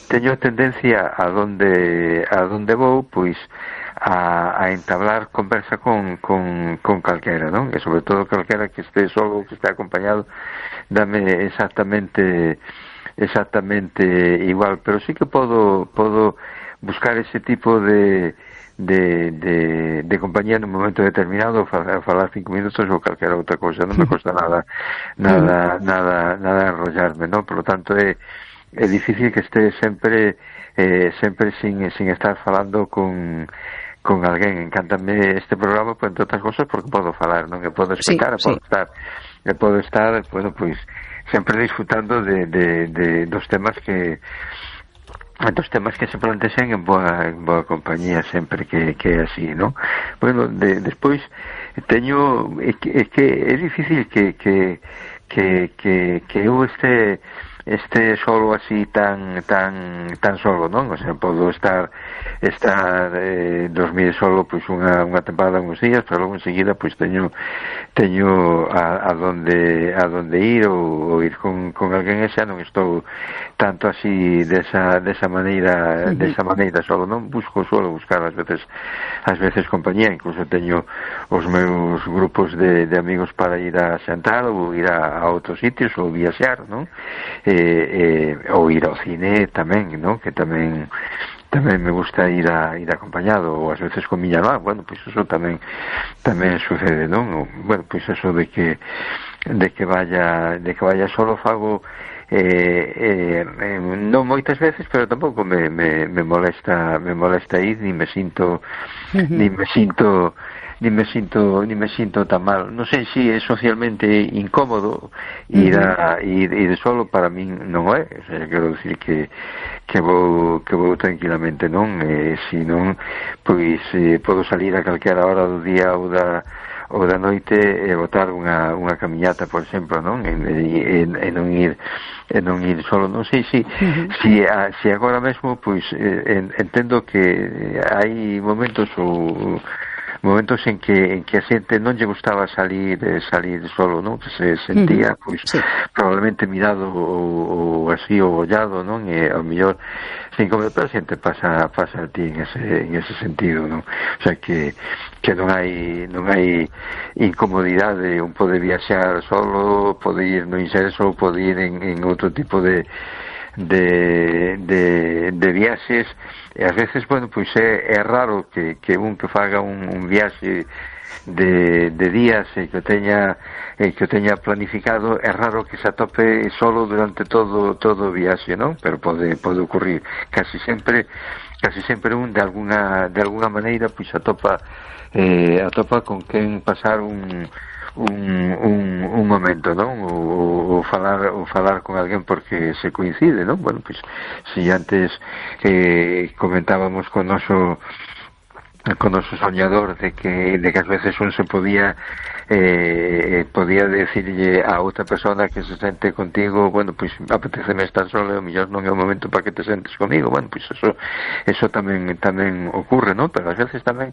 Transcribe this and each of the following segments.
teño tendencia a donde vou, pois a entablar conversa con calquera, non? E sobre todo calquera que este solo, que este acompañado, dame exactamente igual, pero sí que podo buscar ese tipo de compañía nun momento determinado, falar 5 minutos ou calquera outra cousa, non me costa nada enrollarme, non? Por lo tanto é difícil que este sempre sin estar falando con alguén. Encántame este programa, pues, entre outras cosas, porque podo falar, non? Que podo explicar, podo estar, bueno, pois sempre disfrutando de dos temas que se plantexen en boa compañía, sempre que é así, non? Bueno, despois teño é que é difícil que eu este solo así tan solo, non? O sea, podo estar dormir solo pois unha temporada, uns días, pero logo enseguida pois teño a donde ir ou ir con alguén, e xa non estou tanto así desa maneira solo, non? Suelo buscar ás veces compañía, incluso teño os meus grupos de amigos para ir a xantar ou ir a outros sitios ou viaxar, non? Ou ir ao cine tamén, non? Que tamén me gusta ir acompañado, ou ás veces con miña má. Bueno, pois eso tamén sucede, non? Bueno, pois eso de que vaya solo fago non moitas veces, pero tampouco me molesta ir, ni me sinto tan mal. Non sei se é socialmente incómodo ir solo, para min non é. O sea, quero dicir que vou tranquilamente, non? Se non, pois podo salir a calquera hora do día ou da noite e botar unha camiñata, por exemplo, non? E non ir solo. Non sei se agora mesmo, pois entendo que hai momentos en que a xente non lle gustaba salir solo, non? Que se sentía, pois, probablemente mirado ou así, ou ollado, non? E ao mellor pero a xente pasa a ti en ese sentido, non? O sea, que non hai incomodidade. Un pode viaxar solo, pode ir no inserso, pode ir en outro tipo de viaxes, e ás veces, bueno, pois é raro que faga un viaxe de días e que o teña planificado. É raro que se atope solo durante todo o viaxe, non? Pero pode ocurrir. Casi sempre un de alguna maneira pois atopa con quen pasar un momento, non? Ou falar con alguén porque se coincide, non? Bueno, pois se antes comentábamos con noso soñador de que ás veces un se podía decirlle a outra persona que se sente contigo, bueno, pois apeteceme estar solo, e o mellor non é o momento para que te sentes comigo. Bueno, pois eso tamén ocurre, non? Pero ás veces tamén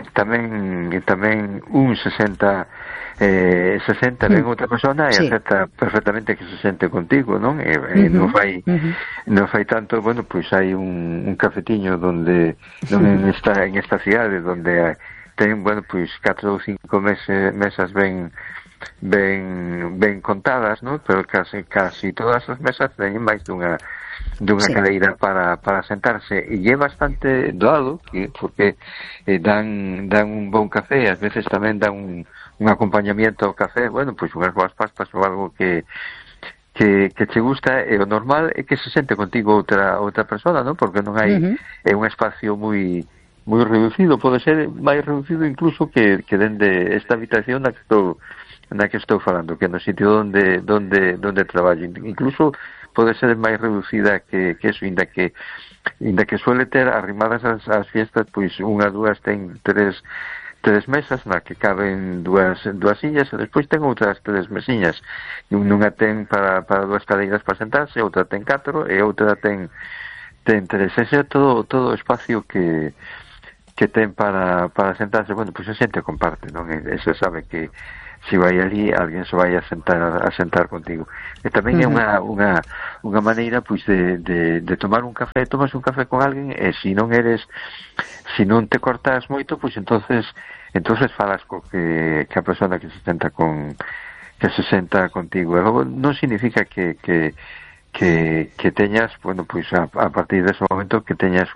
un se senta ven outra persona e acepta perfectamente que se sente contigo, non? E non fai tanto, bueno, pois hai un cafetiño donde en esta cidade donde ten, bueno, pois 4 ou 5 mesas ben contadas, non? Pero casi todas as mesas teñen máis dunha cadeira para sentarse, e é bastante doado porque dan un bon café, ás veces tamén dan un acompañamiento ao café, bueno, pois unhas boas pastas ou algo que che gusta, e o normal é que se sente contigo outra persona, non? Porque non hai un espacio moi reducido, pode ser máis reducido incluso que dende esta habitación na que estou falando, que no sitio donde traballo. Incluso pode ser máis reducida que eso, inda que suele ter arrimadas as fiestas, pois unha, dúas, ten tres mesas na que caben dúas sillas, e despois ten outras 3 mesiñas. Nunha ten para 2 cadeiras para sentarse, outra ten 4 e outra ten 3. Ese é todo o espacio que ten para sentarse. Bueno, pois a xente comparte, non? Eso sabe que si vai ali alguén se vai a sentar contigo. E tamén é unha maneira pois de tomar un café, tomas un café con alguén e se non te cortas moito, pois entonces falas co que a persona que se senta contigo. E logo non significa que teñas, bueno, pois a partir dese momento que teñas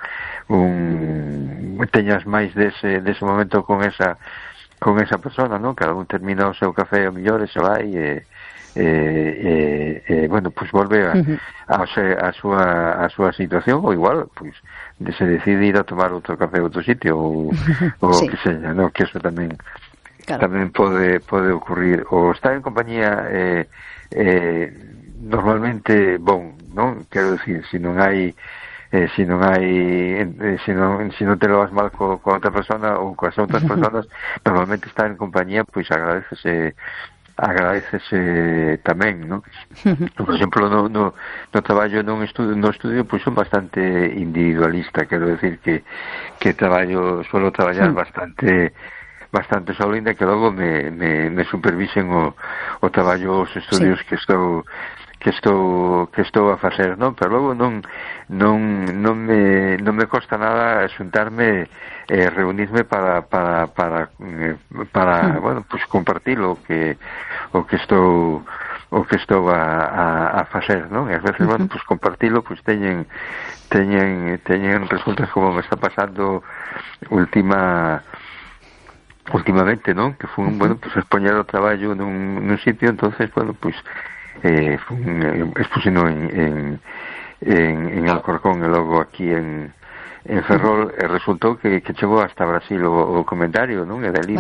teñas máis dese momento con esa persona, non? Cada un termina o seu café o mellor e se vai bueno, pois volve a súa situación, ou igual, pois se decide ir a tomar outro café a outro sitio ou sí. Que seña, non? Que eso tamén pode ocurrir. O estar en compañía normalmente non? Quero dicir, se non te lo vas mal con outra persona ou coas outras personas, normalmente estar en compañía pois agradecese tamén, non? Por exemplo, no traballo no estudio pois son bastante individualista, quero decir que suelo traballar bastante solo, ainda que logo me supervisen o traballo, os estudios que estou a facer, non? Pero logo non me costa nada xuntarme reunirme para bueno, pues compartir o que estou a facer, non? E ás veces, bueno, pues compartilo, pues teñen resultas como me está pasando últimamente, non? Que foi bueno, pues expoñer o traballo nun sitio, entonces, bueno, pues expusino en Alcorcón e logo aquí en Ferrol, e resultou que chegou hasta Brasil o comentario, non? E dali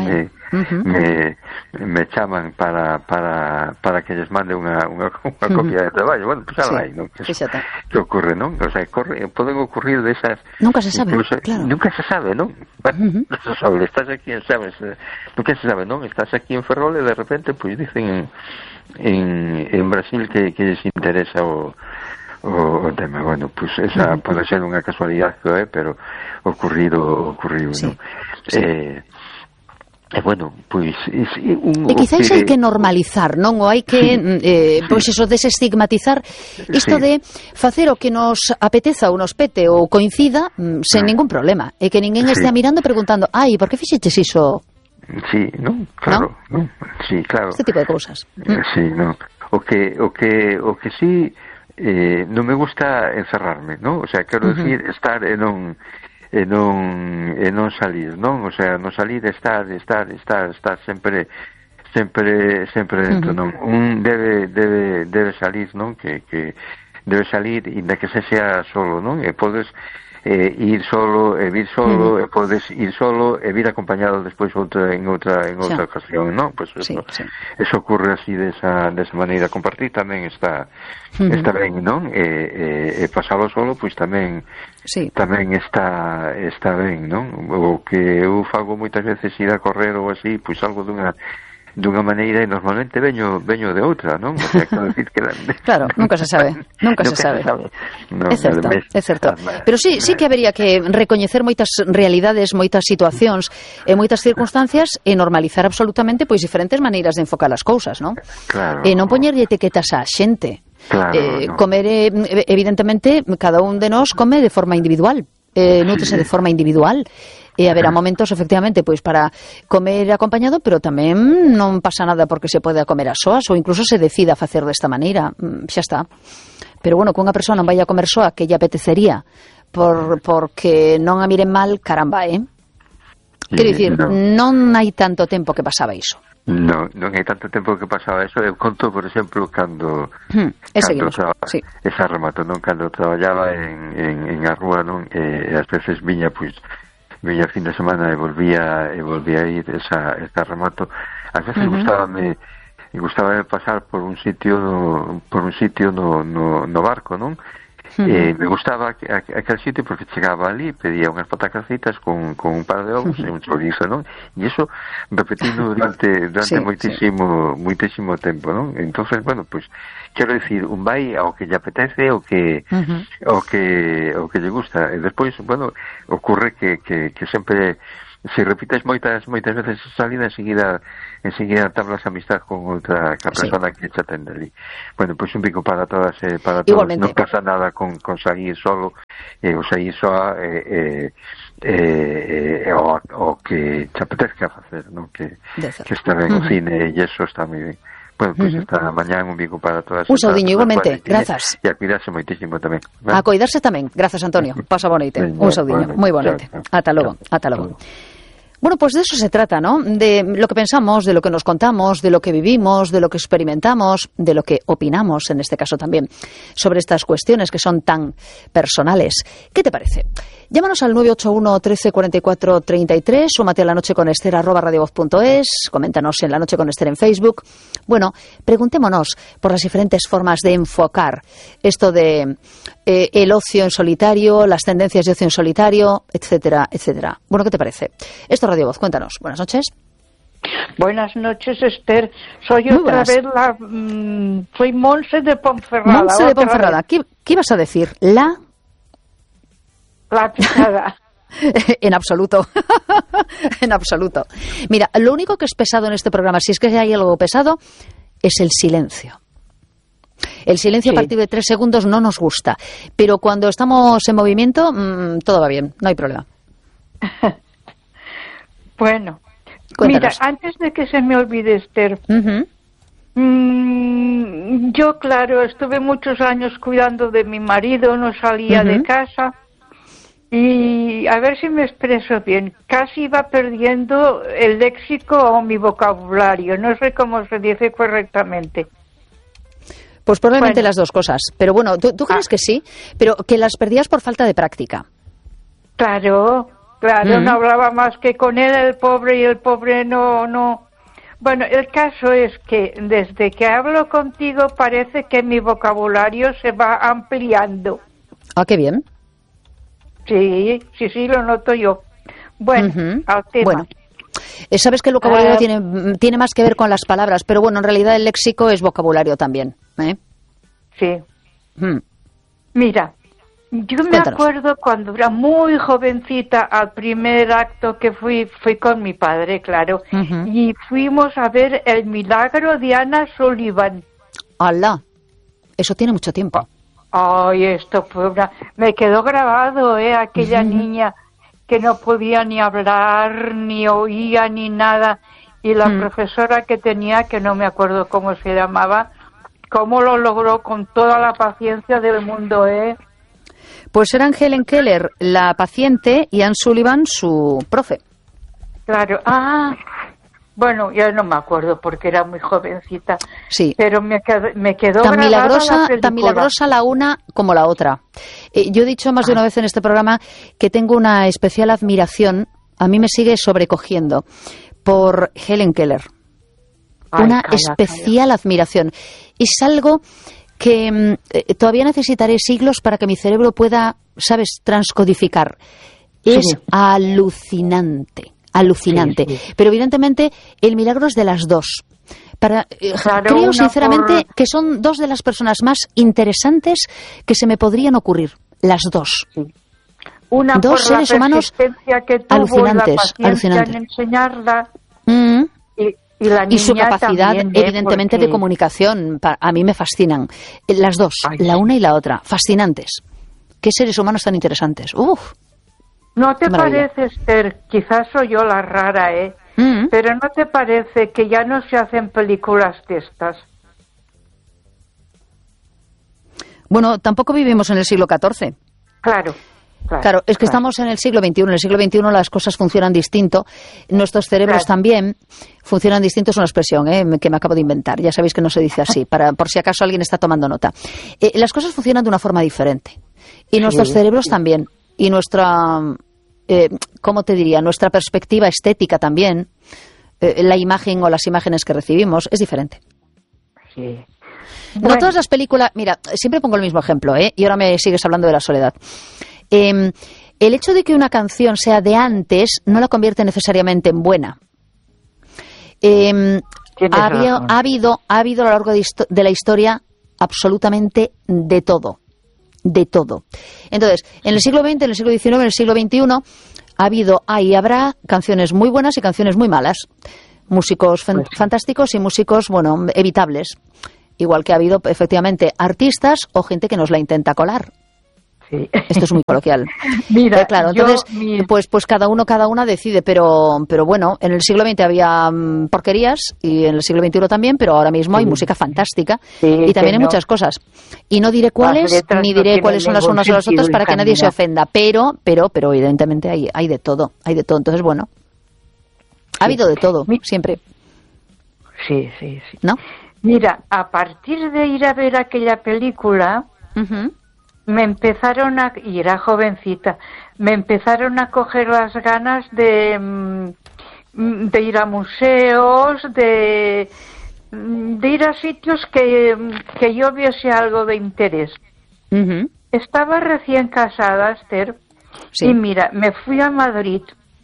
me chaman para que lles mande unha copia de traballo. Bueno, pues algo aí, non? Que ocurre, non? O sea, poden ocurrir desas... Nunca se sabe, claro. Nunca se sabe, non? Bueno, estás aquí, sabes, nunca se sabe, non? Estás aquí en Ferrol e de repente, pues dicen en Brasil que les interesa o tema. Bueno, pues esa pode ser unha casualidade, pero ocurrido, sí. ¿no? Sí. Bueno, pois e quizáis hai que normalizar, non? Ou hai que pois eso, desestigmatizar isto de facer o que nos apeteza ou nos pete ou coincida sen ningún problema, e que ninguén estea mirando preguntando, ai, por que fixeches iso? Sí, non? Claro, ¿no? Sí, claro. Este tipo de cousas. Sí, non. O que sí non me gusta encerrarme, non? O sea, quero decir, estar e non salir, non? O sea, non salir, estar sempre dentro, non? Un debe salir, non? Que debe salir, inda que se sea solo, non? E podes ir solo e vir solo, e podes ir solo e vir acompañado despois en outra ocasión, non? Pues eso ocurre así desa maneira. Compartir tamén está ben, non? E pasalo solo, pois tamén está ben, non? O que eu fago moitas veces ir a correr ou así, pois algo dunha maneira e normalmente veño de outra, non? O sea, quero decir que claro, nunca se sabe. No, é certo. Pero sí que habería que recoñecer moitas realidades, moitas situacións e moitas circunstancias e normalizar absolutamente pois diferentes maneiras de enfocar as cousas, non? Claro. E non poñerlle etiquetas á xente. Claro, comer, evidentemente, cada un de nós come de forma individual, nútrese de forma individual. E haberá momentos, efectivamente, pois para comer acompañado, pero tamén non pasa nada porque se pode comer a soas ou incluso se decida facer desta maneira, xa está. Pero bueno, que unha persona non vai a comer soa que lle apetecería porque non a miren mal, caramba, Quero dicir, non hai tanto tempo que pasaba iso. Non hai tanto tempo que pasaba eso. Eu conto, por exemplo, cando esa remato, non? Cando traballaba en a rúa, non? E ás veces viña fin de semana e volvía a ir esa remoto. Ás veces gustábame pasar por un sitio no barco, non? Me gustaba aquel sitio porque chegaba ali, pedía unhas patacacitas con un par de ovos e un chorizo, non? E iso repetindo durante moitísimo tempo, non? Entonces, bueno, pues quero decir, un vai ao que lle apetece, o que lle gusta, e despois, bueno, ocurre que sempre se repites moitas veces esa salida, enseguida tablas amistad con outra persona que te atende ali. Bueno, pois un bico para todas e para todos. Igualmente. Non pasa nada con sair solo, ou sair soa o que te apetezca facer, non? Que está ben o cine e eso está moi ben. Bueno, pois esta mañá un bico para todas. Un saudiño, igualmente, grazas. E a cuidarse moitísimo tamén. A cuidarse tamén, grazas Antonio. Pasa bonito. Un saudiño, moi bonito. Ata logo, ata logo. Bueno, pues de eso se trata, ¿no? De lo que pensamos, de lo que nos contamos, de lo que vivimos, de lo que experimentamos, de lo que opinamos, en este caso también, sobre estas cuestiones que son tan personales. ¿Qué te parece? Llámanos al 981 13 44 33, súmate a La Noche con Esther @radiovoz.es, coméntanos en La Noche con Esther en Facebook. Bueno, preguntémonos por las diferentes formas de enfocar esto de el ocio en solitario, las tendencias de ocio en solitario, etcétera, etcétera. Bueno, ¿qué te parece? Esto es Radio Voz, cuéntanos. Buenas noches. Buenas noches, Esther. Soy otra vez soy Monse de Ponferrada. Monse de Ponferrada. ¿Qué ibas a decir? La pisada. En absoluto. En absoluto. Mira, lo único que es pesado en este programa, si es que hay algo pesado, es el silencio. El silencio a partir de 3 segundos no nos gusta, pero cuando estamos en movimiento, todo va bien, no hay problema. Bueno, cuéntanos. Mira, antes de que se me olvide, Esther, yo, claro, estuve muchos años cuidando de mi marido, no salía de casa, y a ver si me expreso bien, casi iba perdiendo el léxico o mi vocabulario, no sé cómo se dice correctamente. Pues probablemente las dos cosas, pero bueno, ¿tú crees que sí? Pero que las perdías por falta de práctica. Claro, no hablaba más que con él, el pobre, y el pobre no. Bueno, el caso es que desde que hablo contigo parece que mi vocabulario se va ampliando. Ah, qué bien. Sí, lo noto yo. Bueno, al tema. Bueno. Sabes que el vocabulario tiene más que ver con las palabras, pero bueno, en realidad el léxico es vocabulario también. Sí. Mira, yo me acuerdo cuando era muy jovencita al primer acto que fui con mi padre, claro, y fuimos a ver El milagro de Anna Sullivan. ¡Hala! Eso tiene mucho tiempo. Ay, esto fue me quedó grabado, aquella niña que no podía ni hablar, ni oía, ni nada, y la profesora que tenía, que no me acuerdo cómo se llamaba, cómo lo logró con toda la paciencia del mundo, Pues eran Helen Keller, la paciente, y Ann Sullivan, su profe. Claro, bueno, ya no me acuerdo porque era muy jovencita. Sí. Pero me quedó tan grabada milagrosa la una como la otra. Yo he dicho más de una vez en este programa que tengo una especial admiración, a mí me sigue sobrecogiendo, por Helen Keller. Especial admiración. Es algo que todavía necesitaré siglos para que mi cerebro pueda, ¿sabes?, transcodificar. Es alucinante. Sí. Pero evidentemente el milagro es de las dos. Creo sinceramente que son dos de las personas más interesantes que se me podrían ocurrir, las dos. Una dos por seres la humanos que tuvo alucinantes. en enseñarla y su capacidad también, evidentemente porque... de comunicación. A mí me fascinan las dos, la una y la otra, fascinantes. Qué seres humanos tan interesantes. ¿No te parece, Esther? Quizás soy yo la rara, pero ¿no te parece que ya no se hacen películas de estas? Bueno, tampoco vivimos en el siglo XIV. Claro, es que estamos en el siglo XXI. En el siglo XXI las cosas funcionan distinto. Nuestros cerebros también funcionan distinto. Es una expresión que me acabo de inventar. Ya sabéis que no se dice así, por si acaso alguien está tomando nota. Las cosas funcionan de una forma diferente. Y nuestros cerebros también. Y nuestra, ¿cómo te diría? Nuestra perspectiva estética también, la imagen o las imágenes que recibimos, es diferente. Sí. No todas las películas... Mira, siempre pongo el mismo ejemplo, y ahora me sigues hablando de la soledad. El hecho de que una canción sea de antes no la convierte necesariamente en buena. Ha habido a lo largo de la historia absolutamente de todo. De todo. Entonces, en el siglo XX, en el siglo XIX, en el siglo XXI, Ha habido, hay y habrá canciones muy buenas y canciones muy malas. Músicos fantásticos y músicos, bueno, evitables. Igual que ha habido, efectivamente, artistas o gente que nos la intenta colar. Sí. Esto es muy coloquial. Mira, claro, entonces, pues cada una decide, pero bueno, en el siglo XX había porquerías y en el siglo XXI también, pero ahora mismo hay música fantástica y también hay muchas cosas. Y no diré cuáles, ni diré cuáles son las unas o las otras para que nadie se ofenda, pero evidentemente hay de todo, Entonces, bueno, ha habido de todo, siempre. Sí. ¿No? Mira, a partir de ir a ver aquella película, me empezaron y era jovencita, me empezaron a coger las ganas de ir a museos, de ir a sitios que yo viese algo de interés. Estaba recién casada, Esther, y mira, me fui a Madrid,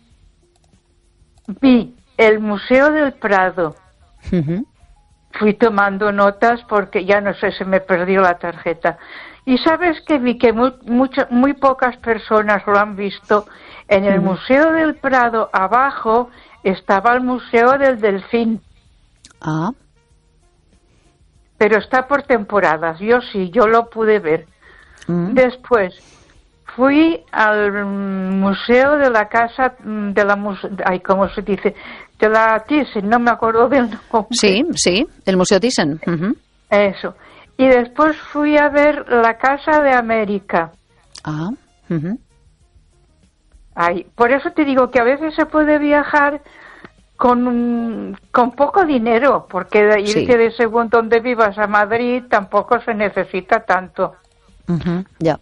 vi el Museo del Prado, fui tomando notas porque ya no sé, se me perdió la tarjeta. Y sabes que vi que muy pocas personas lo han visto. En el Museo del Prado, abajo, estaba el Museo del Delfín. Ah. Pero está por temporadas. Yo lo pude ver. Después fui al Museo de la Casa de la... ¿cómo se dice? De la Thyssen, no me acuerdo del nombre. Sí, el Museo Thyssen. Eso. Y después fui a ver la Casa de América. Ah. Por eso te digo que a veces se puede viajar con poco dinero, porque de irte de según donde vivas a Madrid tampoco se necesita tanto. Ya.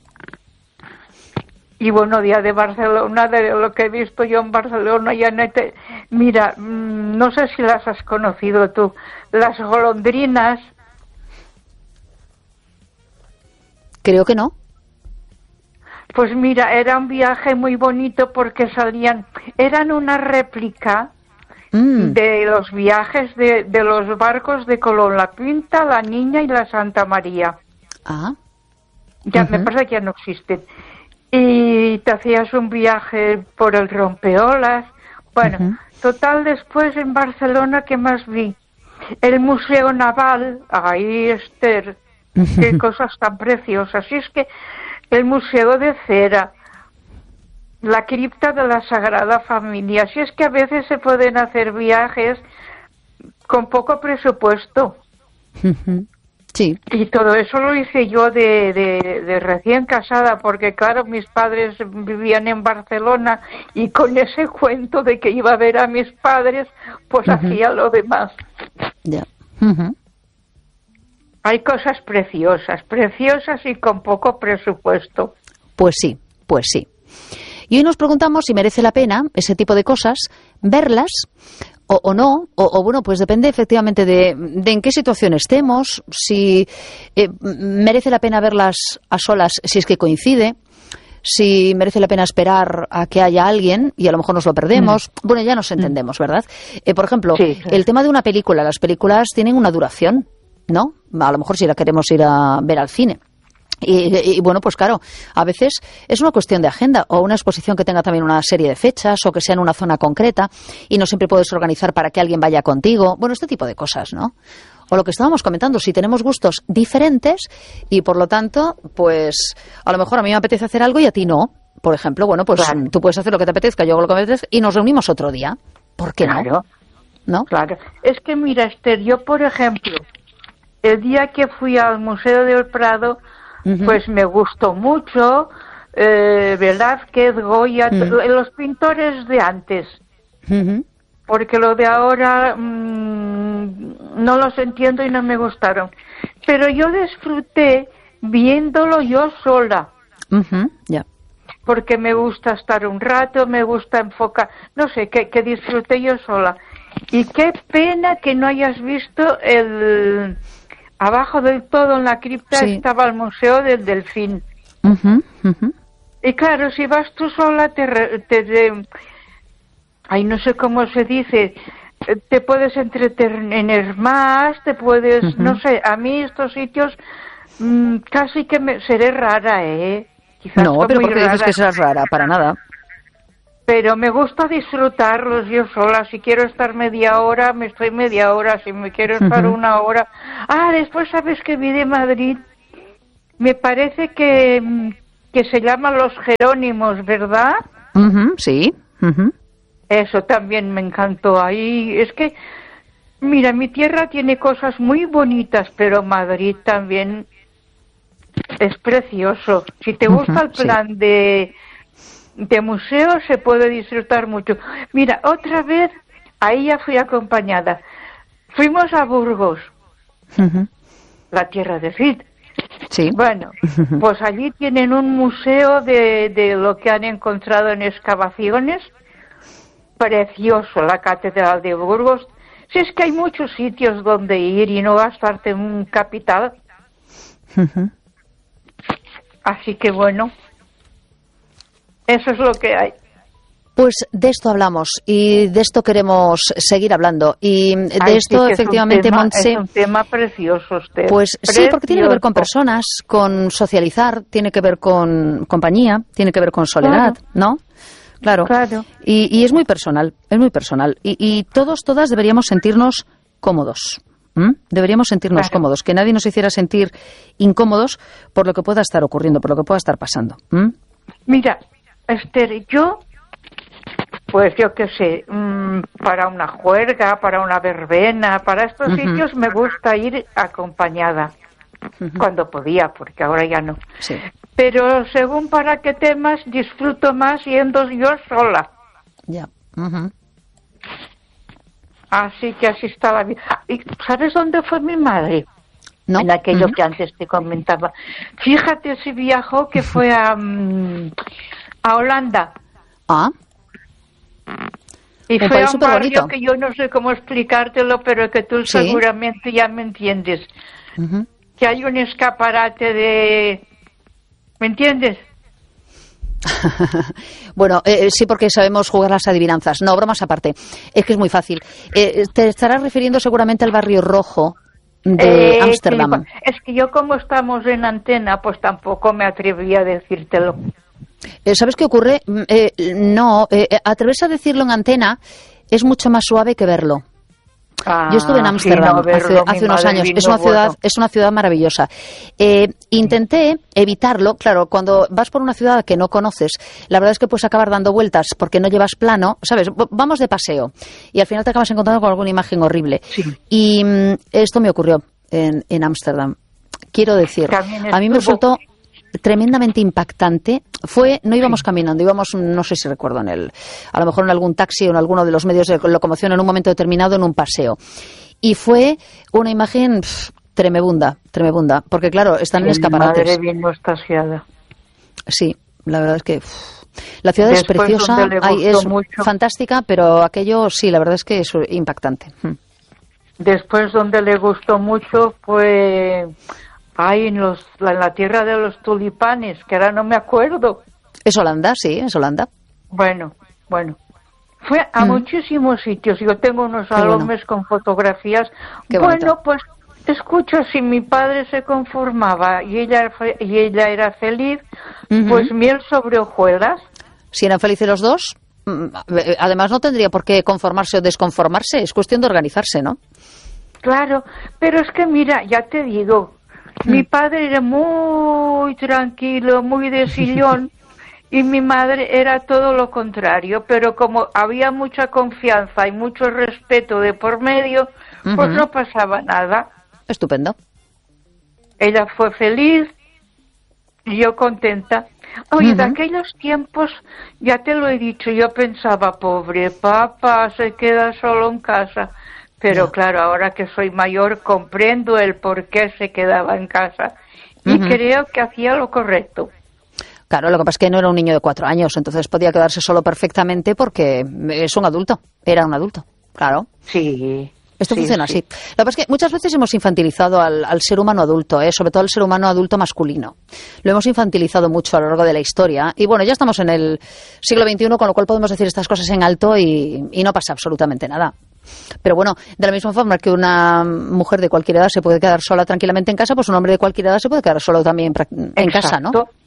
Y bueno, día de Barcelona, de lo que he visto yo en Barcelona, mira, no sé si las has conocido tú, las golondrinas. Creo que no. Pues mira, era un viaje muy bonito porque eran una réplica de los viajes de los barcos de Colón, la Pinta, la Niña y la Santa María. Ah. Ya me parece que ya no existen. Y te hacías un viaje por el rompeolas. Bueno, total, después en Barcelona, ¿qué más vi? El Museo Naval, ahí, Esther, qué cosas tan preciosas. Y es que el Museo de Cera, la cripta de la Sagrada Familia, si es que a veces se pueden hacer viajes con poco presupuesto. Sí. Y todo eso lo hice yo de recién casada, porque claro, mis padres vivían en Barcelona y con ese cuento de que iba a ver a mis padres, pues hacía lo demás. Ya. Hay cosas preciosas y con poco presupuesto. Pues sí. Y hoy nos preguntamos si merece la pena ese tipo de cosas, verlas o no, o bueno, pues depende efectivamente de en qué situación estemos, si merece la pena verlas a solas si es que coincide, si merece la pena esperar a que haya alguien y a lo mejor nos lo perdemos. Bueno, ya nos entendemos, ¿verdad? Por ejemplo, el tema de una película, las películas tienen una duración, ¿no? A lo mejor si la queremos ir a ver al cine. Y bueno, pues claro, a veces es una cuestión de agenda o una exposición que tenga también una serie de fechas o que sea en una zona concreta y no siempre puedes organizar para que alguien vaya contigo. Bueno, este tipo de cosas, ¿no? O lo que estábamos comentando, si tenemos gustos diferentes y por lo tanto, pues a lo mejor a mí me apetece hacer algo y a ti no. Por ejemplo, bueno, pues tú puedes hacer lo que te apetezca, yo hago lo que me apetezca y nos reunimos otro día. ¿Por qué no? ¿No? Claro. Es que mira, Esther, yo por ejemplo, el día que fui al Museo del Prado, pues me gustó mucho, Velázquez, Goya, los pintores de antes, porque lo de ahora no los entiendo y no me gustaron, pero yo disfruté viéndolo yo sola, porque me gusta estar un rato, me gusta enfocar, no sé, que disfruté yo sola, y qué pena que no hayas visto abajo del todo en la cripta estaba el Museo del Delfín. Y claro, si vas tú sola, no sé cómo se dice, te puedes entretener más, te puedes, no sé, a mí estos sitios casi que seré rara, Quizás no, pero ¿por qué dices que serás rara? Para nada. Pero me gusta disfrutarlos yo sola. Si quiero estar media hora, me estoy media hora. Si me quiero estar una hora... después sabes que vi de Madrid. Me parece que se llaman Los Jerónimos, ¿verdad? Sí. Eso también me encantó. Ahí es que, mira, mi tierra tiene cosas muy bonitas, pero Madrid también es precioso. Si te gusta el plan de museo, se puede disfrutar mucho. Mira, otra vez, ahí ya fui acompañada. Fuimos a Burgos, la tierra de Cid. Sí. Bueno, pues allí tienen un museo de lo que han encontrado en excavaciones. Precioso, la Catedral de Burgos. Si es que hay muchos sitios donde ir y no gastarte un capital. Así que bueno, eso es lo que hay. Pues de esto hablamos y de esto queremos seguir hablando. Y de esto, sí, efectivamente, Montse... Es un tema precioso, usted. Pues sí, porque tiene que ver con personas, con socializar, tiene que ver con compañía, tiene que ver con soledad, ¿no? Claro. Y es muy personal, es muy personal. Y todas deberíamos sentirnos cómodos. Deberíamos sentirnos cómodos, que nadie nos hiciera sentir incómodos por lo que pueda estar ocurriendo, por lo que pueda estar pasando. Mira, Esther, pues yo qué sé, para una juerga, para una verbena, para estos sitios me gusta ir acompañada, cuando podía, porque ahora ya no. Sí. Pero según para qué temas, disfruto más yendo yo sola. Ya. Así que así está la vida. ¿Y sabes dónde fue mi madre? No. En aquello que antes te comentaba. Fíjate si viajó, que fue a Holanda. Y fue a un barrio que yo no sé cómo explicártelo, pero que tú seguramente ya me entiendes. Que hay un escaparate de... ¿Me entiendes? Bueno, sí, porque sabemos jugar las adivinanzas. No, bromas aparte. Es que es muy fácil. Te estarás refiriendo seguramente al barrio rojo de Ámsterdam. Es que yo, como estamos en antena, pues tampoco me atreví a decírtelo. ¿Sabes qué ocurre? Atreverse a decirlo en antena es mucho más suave que verlo. Yo estuve en Ámsterdam hace unos años. Es una ciudad maravillosa. Intenté evitarlo. Claro, cuando vas por una ciudad que no conoces, la verdad es que puedes acabar dando vueltas porque no llevas plano, ¿sabes? Vamos de paseo y al final te acabas encontrando con alguna imagen horrible. Sí. Y esto me ocurrió en Ámsterdam. Quiero decir, a mí me resultó tremendamente impactante. No íbamos caminando, íbamos, no sé si recuerdo, a lo mejor en algún taxi o en alguno de los medios de locomoción en un momento determinado, en un paseo. Y fue una imagen tremebunda, porque claro, están en escaparates. Madre bien extasiada. Sí, la verdad es que la ciudad es preciosa, es fantástica, pero aquello sí, la verdad es que es impactante. Después, donde le gustó mucho fue... en la tierra de los tulipanes, que ahora no me acuerdo. Es Holanda, sí, es Holanda. Bueno. Fue a muchísimos sitios. Yo tengo unos álbumes con fotografías. Qué bonito. Pues escucho, si mi padre se conformaba y ella era feliz, pues miel sobre hojuelas. Si eran felices los dos, además no tendría por qué conformarse o desconformarse. Es cuestión de organizarse, ¿no? Claro, pero es que mira, ya te digo, mi padre era muy tranquilo, muy de sillón, y mi madre era todo lo contrario, pero como había mucha confianza y mucho respeto de por medio, pues no pasaba nada. Estupendo. Ella fue feliz y yo contenta. Oye, de aquellos tiempos, ya te lo he dicho, yo pensaba, pobre papá, se queda solo en casa. Pero claro, ahora que soy mayor, comprendo el por qué se quedaba en casa. Y creo que hacía lo correcto. Claro, lo que pasa es que no era un niño de 4 años, entonces podía quedarse solo perfectamente porque es un adulto. Era un adulto, claro. Sí. Esto funciona así. Lo que pasa es que muchas veces hemos infantilizado al ser humano adulto, sobre todo al ser humano adulto masculino. Lo hemos infantilizado mucho a lo largo de la historia. Y bueno, ya estamos en el siglo XXI, con lo cual podemos decir estas cosas en alto y no pasa absolutamente nada. Pero bueno, de la misma forma que una mujer de cualquier edad se puede quedar sola tranquilamente en casa, pues un hombre de cualquier edad se puede quedar solo también en casa, ¿no?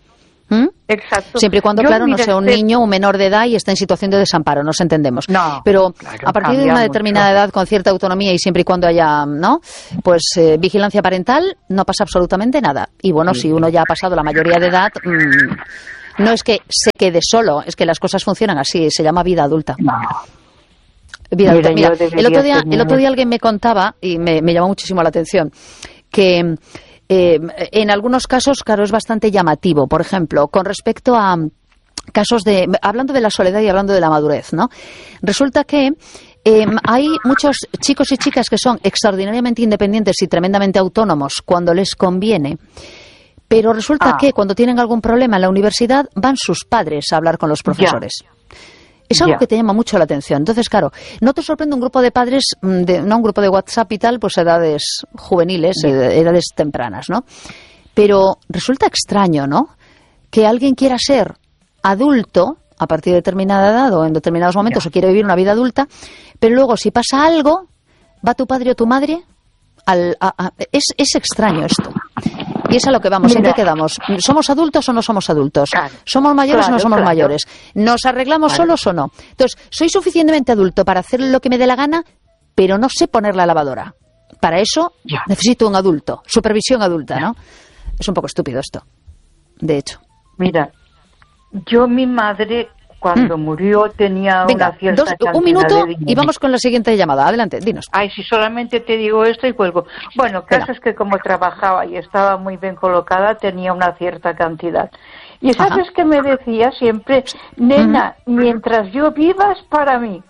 Exacto. Siempre y cuando, claro, no sea un niño, un menor de edad y esté en situación de desamparo, nos entendemos. No, pero claro, a partir de una determinada edad, con cierta autonomía y siempre y cuando haya, ¿no? Pues vigilancia parental, no pasa absolutamente nada. Y bueno, si uno ya ha pasado la mayoría de edad, no es que se quede solo, es que las cosas funcionan así, se llama vida adulta. No. Vida adulta. Mira, el otro día alguien me contaba, y me llamó muchísimo la atención, que en algunos casos, claro, es bastante llamativo. Por ejemplo, con respecto a casos hablando de la soledad y hablando de la madurez, ¿no? Resulta que hay muchos chicos y chicas que son extraordinariamente independientes y tremendamente autónomos cuando les conviene. Pero resulta que cuando tienen algún problema en la universidad van sus padres a hablar con los profesores. Es algo que te llama mucho la atención. Entonces, claro, no te sorprende un grupo de padres, no un grupo de WhatsApp y tal, pues edades juveniles, edades tempranas, ¿no? Pero resulta extraño, ¿no? Que alguien quiera ser adulto a partir de determinada edad o en determinados momentos o quiere vivir una vida adulta, pero luego si pasa algo, va tu padre o tu madre es extraño esto. Y es a lo que vamos, ¿en qué quedamos? ¿Somos adultos o no somos adultos? Claro, ¿Somos mayores o no somos mayores? ¿Nos arreglamos solos o no? Entonces, soy suficientemente adulto para hacer lo que me dé la gana, pero no sé poner la lavadora. Para eso necesito un adulto, supervisión adulta, ¿no? Es un poco estúpido esto, de hecho. Mira, mi madre, cuando murió, tenía una cierta cantidad un minuto de dinero. Y vamos con la siguiente llamada. Adelante, dinos. Ay, si solamente te digo esto y cuelgo. Bueno, caso es que como trabajaba y estaba muy bien colocada, tenía una cierta cantidad. Y ¿sabes qué me decía siempre? Nena, mientras yo viva es para mí.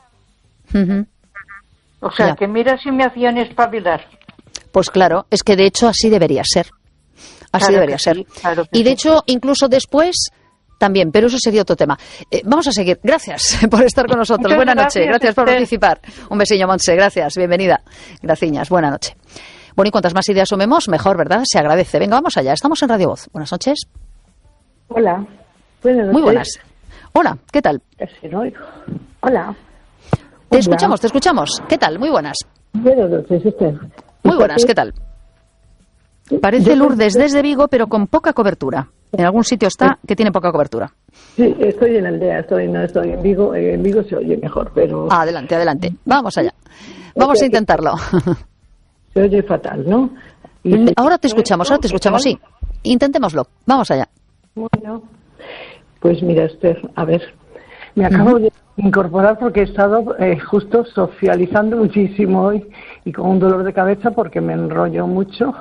O sea, que mira si me hacían espabilar. Pues claro, es que de hecho así debería ser. Así debería ser. Claro y de hecho, incluso después también, pero eso sería otro tema. Vamos a seguir. Gracias por estar con nosotros. Muchas Buenas noches. Gracias por participar. Un besillo, Montse. Gracias. Bienvenida. Graciñas. Buenas noches. Bueno, y cuantas más ideas sumemos, mejor, ¿verdad? Se agradece. Venga, vamos allá. Estamos en Radio Voz. Buenas noches. Hola. Buenas noches. Muy buenas. Hola, ¿qué tal? Casi no oigo. Hola. Te escuchamos. ¿Qué tal? Muy buenas. Buenas noches, Esther. Muy buenas, ¿qué tal? Parece Lourdes desde Vigo, pero con poca cobertura. En algún sitio está que tiene poca cobertura. Sí, estoy en la aldea, no estoy en Vigo. En Vigo se oye mejor, pero... Adelante. Vamos allá. Vamos a intentarlo. Se oye fatal, ¿no? Ahora te escuchamos, sí. Intentémoslo. Vamos allá. Bueno, pues mira, Esther, a ver, me acabo de incorporar porque he estado justo socializando muchísimo hoy y con un dolor de cabeza porque me enrollo mucho.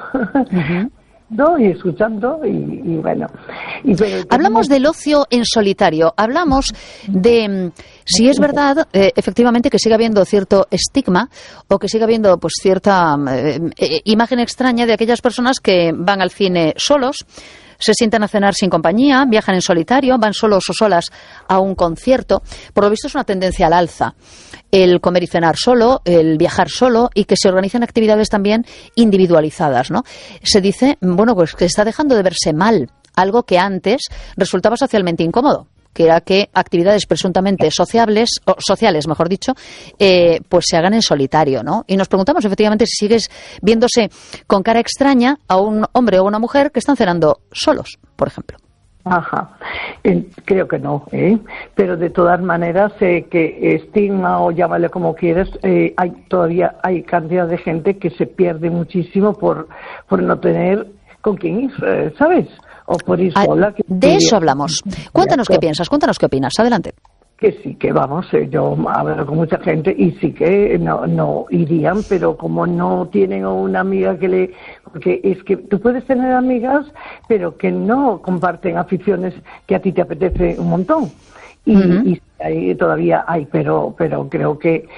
Y escuchando y bueno. Hablamos del ocio en solitario, hablamos de si es verdad, efectivamente, que siga habiendo cierto estigma o que siga habiendo pues cierta imagen extraña de aquellas personas que van al cine solos, se sientan a cenar sin compañía, viajan en solitario, van solos o solas a un concierto. Por lo visto es una tendencia al alza el comer y cenar solo, el viajar solo y que se organicen actividades también individualizadas, ¿no? Se dice, bueno, pues que está dejando de verse mal, algo que antes resultaba socialmente incómodo, que era que actividades presuntamente sociales, mejor dicho, pues se hagan en solitario, ¿no? Y nos preguntamos efectivamente si sigues viéndose con cara extraña a un hombre o una mujer que están cenando solos, por ejemplo. Ajá, creo que no, pero de todas maneras que estigma o llámale como quieras, todavía hay cantidad de gente que se pierde muchísimo por no tener con quién ir, ¿sabes? O por ir sola. De eso hablamos. Cuéntanos qué piensas, cuéntanos qué opinas. Adelante. Que sí, que vamos, yo hablo con mucha gente y sí que no irían, pero como no tienen una amiga porque es que tú puedes tener amigas, pero que no comparten aficiones que a ti te apetece un montón. Y ahí todavía hay, pero creo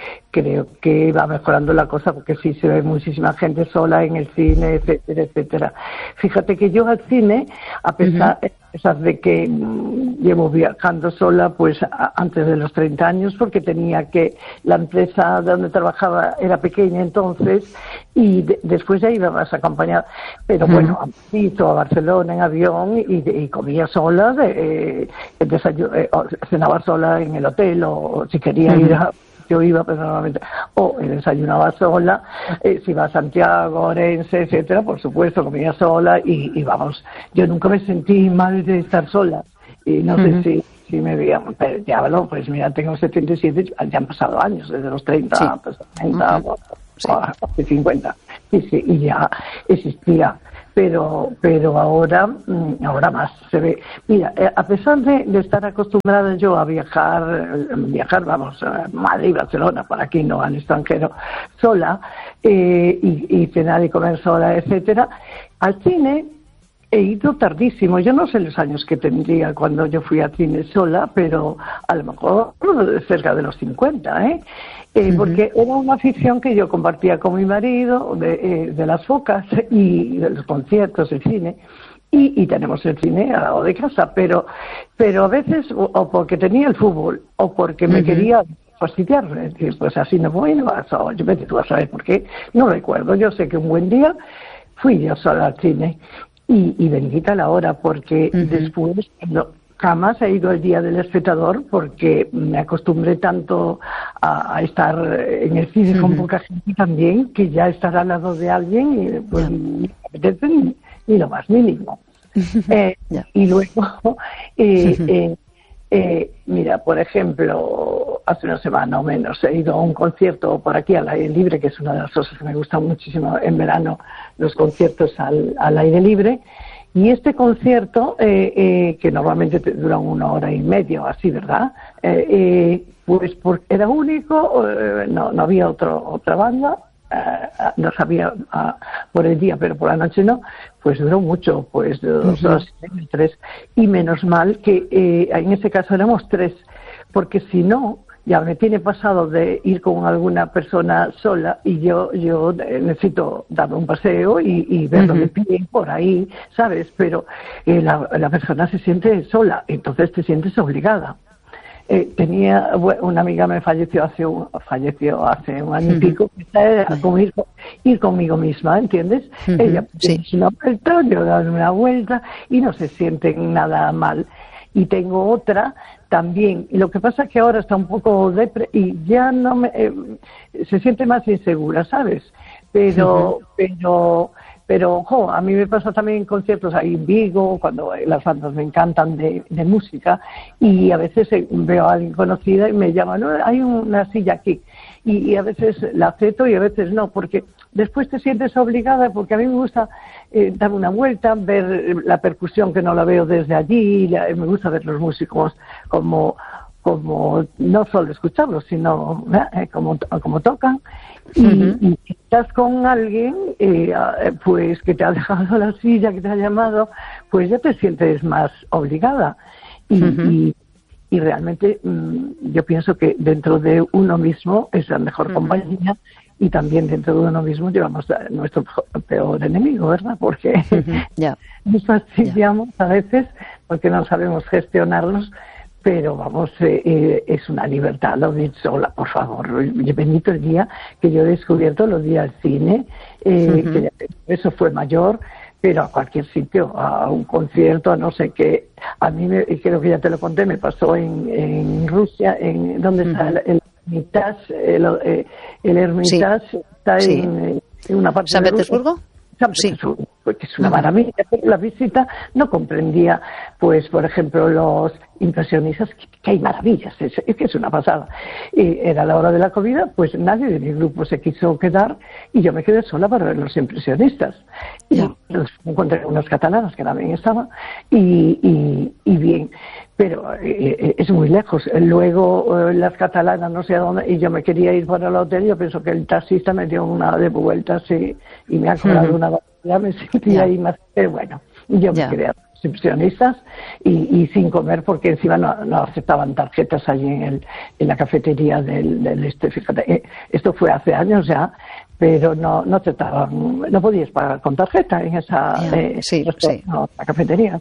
que va mejorando la cosa porque sí se ve muchísima gente sola en el cine, etcétera, etcétera. Fíjate que yo al cine, a pesar de que llevo viajando sola pues antes de los 30 años porque la empresa donde trabajaba era pequeña entonces y después ya iba más acompañada, pero bueno, a Barcelona en avión y comía sola, cenaba sola en el hotel o si quería ir yo iba personalmente, o desayunaba sola, si iba a Santiago, Orense, etcétera, por supuesto, comía sola y vamos, yo nunca me sentí mal de estar sola. y no sé si me veían, pero ya hablo, pues mira, tengo 77, ya han pasado años, desde los 30, pues 30, hace 50, y ya existía. Pero ahora más se ve. Mira, a pesar de estar acostumbrada yo a viajar, vamos, a Madrid, Barcelona, por aquí no, al extranjero, sola, y cenar y comer sola, etcétera, al cine he ido tardísimo. Yo no sé los años que tendría cuando yo fui al cine sola, pero a lo mejor cerca de los 50, porque era una afición que yo compartía con mi marido, de las focas y de los conciertos, el cine, y tenemos el cine al lado de casa, pero a veces, o porque tenía el fútbol, o porque me quería fastidiar, es decir, pues así no voy, no vas a, yo vete tú a saber por qué, no recuerdo. Yo sé que un buen día fui yo sola al cine, y bendita la hora, porque después jamás he ido el día del espectador, porque me acostumbré tanto a estar en el cine con poca gente también, que ya estar al lado de alguien y pues no me apetece ni lo más mínimo. Y luego mira, por ejemplo, hace una semana o menos he ido a un concierto por aquí al aire libre, que es una de las cosas que me gustan muchísimo en verano, los conciertos al aire libre. Y este concierto, que normalmente duran 1 hora y media o así, ¿verdad? Pues era único, no había otra banda, no sabía por el día, pero por la noche no, pues duró mucho, pues 2 horas y media, 3, y menos mal que en ese caso éramos 3, porque si no, ya me tiene pasado de ir con alguna persona sola y yo necesito darme un paseo y verlo de pie por ahí, ¿sabes? Pero la persona se siente sola, entonces te sientes obligada. Tenía una amiga, me falleció hace un año y pico, era como ir conmigo misma, ¿entiendes? Ella una vuelta, yo darme una vuelta y no se sienten nada mal. Y tengo otra también, y lo que pasa es que ahora está un poco depre y ya no se siente más insegura, ¿sabes? Pero ojo, a mí me pasa también en conciertos ahí en Vigo, cuando las bandas me encantan de música, y a veces veo a alguien conocida y me llama, no, hay una silla aquí, y a veces la acepto y a veces no, porque después te sientes obligada, porque a mí me gusta dar una vuelta, ver la percusión, que no la veo desde allí, me gusta ver los músicos como no solo escucharlos, sino como tocan, y estás con alguien pues que te ha dejado la silla, que te ha llamado, pues ya te sientes más obligada, y realmente yo pienso que dentro de uno mismo es la mejor compañía, y también dentro de uno mismo llevamos nuestro peor enemigo, ¿verdad? Porque nos fastidiamos a veces porque no sabemos gestionarlos, pero vamos, es una libertad lo de ir sola, por favor. Bendito el día que yo he descubierto los días al cine, que eso fue mayor, pero a cualquier sitio, a un concierto, a no sé qué. A mí, creo que ya te lo conté, me pasó en Rusia, donde está el Hermitage, el Hermitage está en una parte ¿San de Petersburgo? San Petersburgo, porque es una maravilla, pero la visita no comprendía, pues, por ejemplo, los impresionistas, que hay maravillas, es que es una pasada. Y era la hora de la comida, pues nadie de mi grupo se quiso quedar y yo me quedé sola para ver los impresionistas. Y los encontré unas catalanas que también estaban, y bien, pero es muy lejos. Luego las catalanas no sé a dónde, y yo me quería ir para el hotel, yo pienso que el taxista me dio una de vueltas y me ha cobrado una barbaridad, me sentía ahí más, pero bueno, yo me quedé a los impresionistas y sin comer, porque encima no aceptaban tarjetas allí en la cafetería del fíjate, esto fue hace años ya, pero no aceptaban, no podías pagar con tarjeta en esa la cafetería,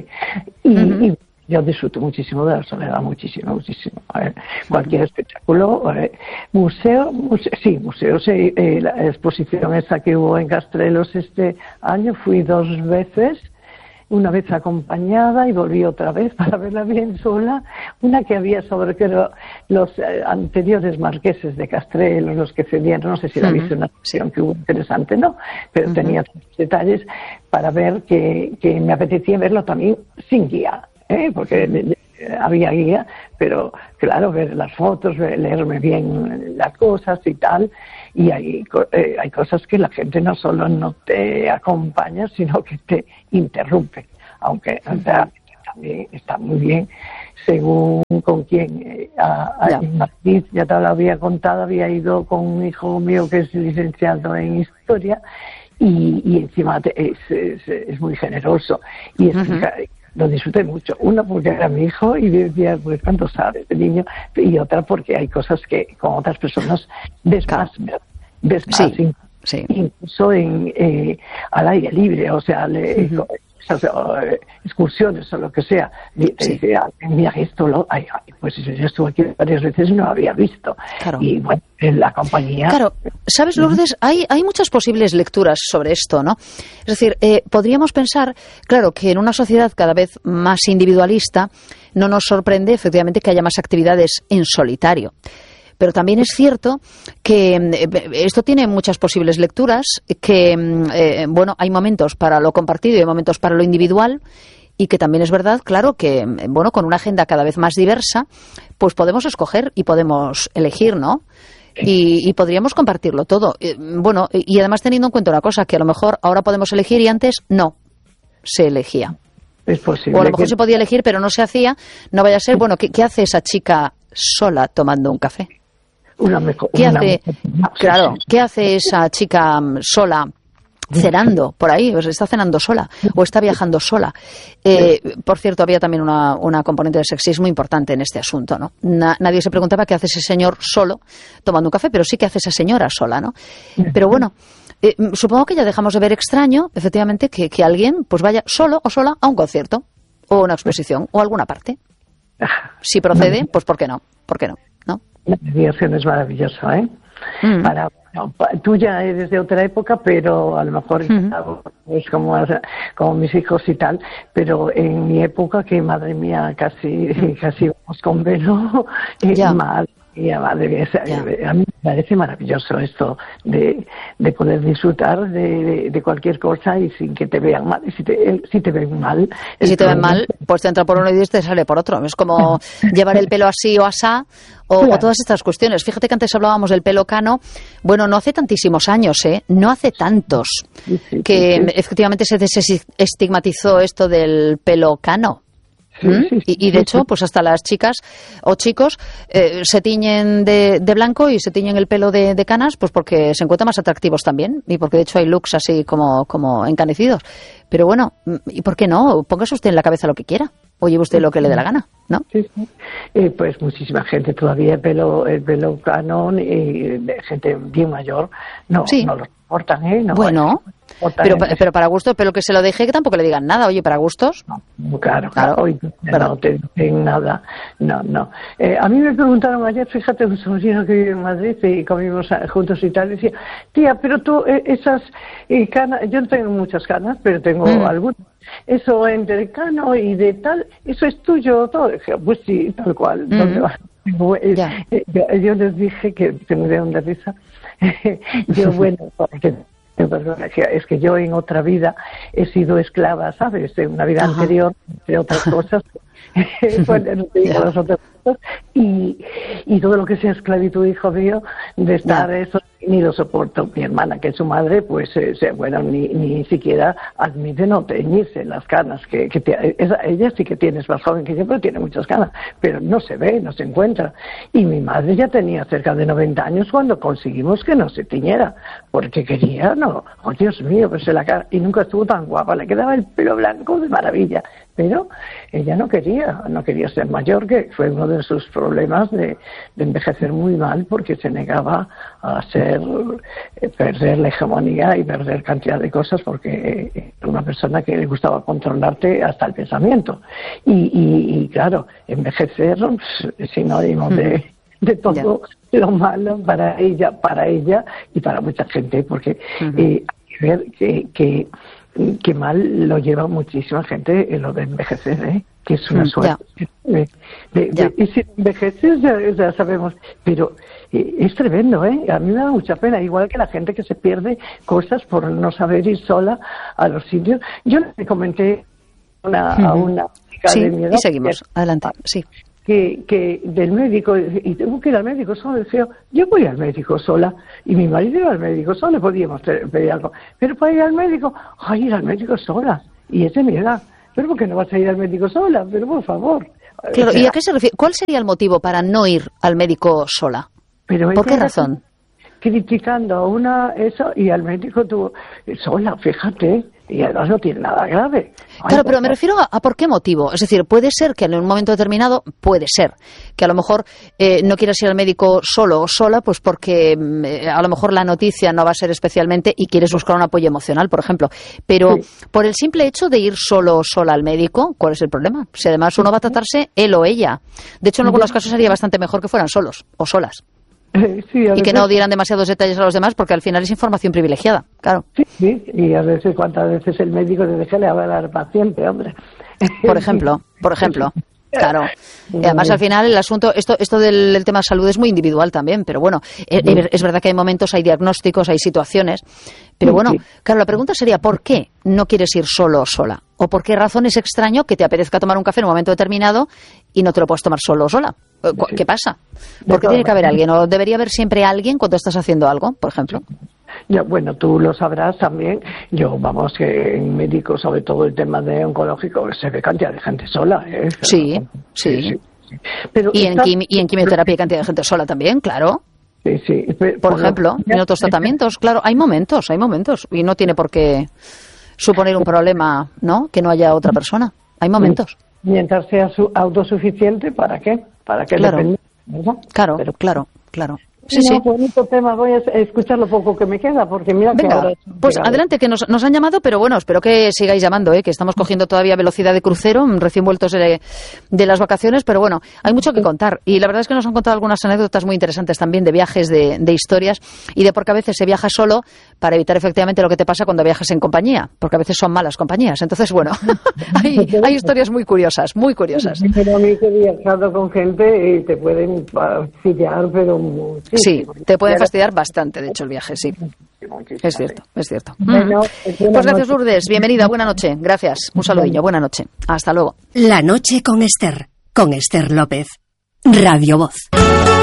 y yo disfruto muchísimo de la soledad, muchísimo. A ver, cualquier espectáculo, museo, la exposición esa que hubo en Castrelos este año, fui 2 veces, una vez acompañada y volví otra vez para verla bien sola, una que había sobre los anteriores marqueses de Castrelos, los que cedieron, no sé si la viste, una sesión que hubo interesante, ¿no? Pero tenía detalles para ver que me apetecía verlo también sin guía. porque había guía, pero claro, ver las fotos, leerme bien las cosas y tal, y hay cosas que la gente no solo no te acompaña, sino que te interrumpe, aunque también está muy bien según con quién. En Madrid, ya te lo había contado, había ido con un hijo mío que es licenciado en Historia, y encima es muy generoso, y lo disfruté mucho. Una porque era mi hijo y decía, pues cuánto sabes de niño, y otra porque hay cosas que con otras personas ves más, incluso al aire libre, o sea, excursiones o lo que sea. Mira, esto pues yo estuve aquí varias veces y no lo había visto. Claro. Y bueno, en la compañía... Claro, ¿sabes, Lourdes? Hay muchas posibles lecturas sobre esto, ¿no? Es decir, podríamos pensar, claro, que en una sociedad cada vez más individualista no nos sorprende efectivamente que haya más actividades en solitario. Pero también es cierto que esto tiene muchas posibles lecturas, que bueno, hay momentos para lo compartido y hay momentos para lo individual, y que también es verdad, claro, que bueno, con una agenda cada vez más diversa, pues podemos escoger y podemos elegir, ¿no? Y podríamos compartirlo todo. Bueno, y además teniendo en cuenta una cosa, que a lo mejor ahora podemos elegir y antes no se elegía. Es posible. O a lo mejor se podía elegir pero no se hacía. No vaya a ser, bueno, ¿qué hace esa chica sola tomando un café? ¿Qué hace esa chica sola cenando por ahí? Pues está cenando sola o está viajando sola. Por cierto, había también una componente de sexismo importante en este asunto, ¿no? Nadie se preguntaba qué hace ese señor solo tomando un café, pero sí que hace esa señora sola, ¿no? Pero bueno, supongo que ya dejamos de ver extraño, efectivamente, que alguien pues vaya solo o sola a un concierto o una exposición o a alguna parte. Si procede, pues ¿por qué no? ¿Por qué no? ¿No? La mediación es maravillosa, ¿eh? Tú ya eres de otra época, pero a lo mejor es como mis hijos y tal, pero en mi época, que madre mía, casi vamos con velo, mal. Madre mía, a mí me parece maravilloso esto de poder disfrutar de cualquier cosa y sin que te vean mal. Y si te ven mal... Y si te ven mal, pues te entra por uno y te sale por otro. Es como llevar el pelo así o asá, o todas estas cuestiones. Fíjate que antes hablábamos del pelo cano. Bueno, no hace tantísimos años, no hace tantos, que efectivamente se desestigmatizó esto del pelo cano. Y de hecho, pues hasta las chicas o chicos se tiñen de blanco y se tiñen el pelo de canas, pues porque se encuentran más atractivos también, y porque de hecho hay looks así como encanecidos. Pero bueno, ¿y por qué no? Póngase usted en la cabeza lo que quiera, o lleve usted lo que le dé la gana, ¿no? Sí. Pues muchísima gente todavía el pelo canon, y gente bien mayor no lo soportan, ¿eh? No, bueno, pero para gusto, pero que se lo deje, que tampoco le digan nada. Oye, para gustos. No, claro. Hoy no te dicen nada. No. A mí me preguntaron ayer, fíjate, un sobrino que vive en Madrid y comimos juntos y tal, decía, tía, pero tú esas canas, yo no tengo muchas canas, pero tengo algunas. Eso entre cano y de tal, eso es tuyo todo. Dije, pues sí, tal cual. ¿Dónde vas? Yo les dije que me dieron de risa. Yo, bueno, porque es que yo en otra vida he sido esclava, ¿sabes? En una vida anterior, entre otras cosas. Bueno, no te digo las otras cosas. Y todo lo que sea esclavitud, hijo mío, de estar eso, ni lo soporto. Mi hermana, que es su madre, pues, bueno, ni siquiera admite no teñirse las canas. Ella sí que tiene, es más joven que yo, pero tiene muchas canas. Pero no se ve, no se encuentra. Y mi madre ya tenía cerca de 90 años cuando conseguimos que no se tiñera. Porque quería, oh Dios mío, pues la cara. Y nunca estuvo tan guapa, le quedaba el pelo blanco de maravilla. Pero ella no quería ser mayor, que fue uno de sus problemas de envejecer muy mal, porque se negaba a perder la hegemonía y perder cantidad de cosas, porque era una persona que le gustaba controlarte hasta el pensamiento. Y claro, envejecer es sinónimo de todo lo malo para ella y para mucha gente, porque hay que ver que mal lo lleva muchísima gente en lo de envejecer, que es una suerte. Y si envejeces ya sabemos, pero es tremendo, a mí me da mucha pena, igual que la gente que se pierde cosas por no saber ir sola a los sitios. Yo le comenté a una chica sí, de mi edad. Y seguimos, adelante, sí. Que del médico, y tengo que ir al médico sola, decía, yo voy al médico sola, y mi marido iba al médico sola, podíamos pedir algo, pero para ir al médico, ir al médico sola, y es de mi edad, pero ¿por qué no vas a ir al médico sola? Pero por favor. Claro, ¿y a qué se refiere? ¿Cuál sería el motivo para no ir al médico sola? Pero ¿Por qué razón? Criticando a eso y al médico tú sola, fíjate, y además no tiene nada grave. Claro, pero me refiero a por qué motivo. Es decir, puede ser que en un momento determinado, puede ser que a lo mejor no quieras ir al médico solo o sola, pues porque a lo mejor la noticia no va a ser especialmente y quieres buscar un apoyo emocional, por ejemplo. Pero por el simple hecho de ir solo o sola al médico, ¿cuál es el problema? Si además uno va a tratarse él o ella. De hecho, en algunos casos sería bastante mejor que fueran solos o solas. Sí, y que no dieran demasiados detalles a los demás, porque al final es información privilegiada, claro. Sí, y a veces, ¿cuántas veces el médico te deja de hablar al paciente, hombre? Por ejemplo, claro. Y además, al final, el asunto, esto del tema de salud es muy individual también, pero bueno, es verdad que hay momentos, hay diagnósticos, hay situaciones, pero bueno, claro, la pregunta sería, ¿por qué no quieres ir solo o sola? ¿O por qué razón es extraño que te apetezca tomar un café en un momento determinado y no te lo puedes tomar solo o sola? ¿Qué pasa? ¿Por qué tiene que haber alguien? ¿O debería haber siempre alguien cuando estás haciendo algo, por ejemplo? Bueno, tú lo sabrás también. Vamos, que en médicos, sobre todo el tema de oncológico, se ve cantidad de gente sola. Sí. Pero y en quimioterapia hay cantidad de gente sola también, claro. Sí. Por ejemplo, en otros tratamientos, claro, hay momentos. Y no tiene por qué suponer un problema, ¿no? Que no haya otra persona. Hay momentos. Mientras sea autosuficiente, ¿para qué? ¿Para qué depende? ¿Verdad? Claro. Sí. Bonito tema, voy a escuchar lo poco que me queda, porque mira que venga, ahora... pues adelante, que nos han llamado, pero bueno, espero que sigáis llamando, que estamos cogiendo todavía velocidad de crucero, recién vueltos de las vacaciones, pero bueno, hay mucho que contar, y la verdad es que nos han contado algunas anécdotas muy interesantes también de viajes, de historias, y de por qué a veces se viaja solo para evitar efectivamente lo que te pasa cuando viajas en compañía, porque a veces son malas compañías, entonces bueno, hay historias muy curiosas. Pero a mí que he viajado con gente y te pueden fastidiar, pero muchísimo. Sí, te pueden fastidiar bastante, de hecho, el viaje, sí. Es cierto. Bueno, pues gracias, Lourdes. Bienvenida, buena noche. Gracias. Un saludillo, buena noche. Hasta luego. La noche con Esther López. Radio Voz.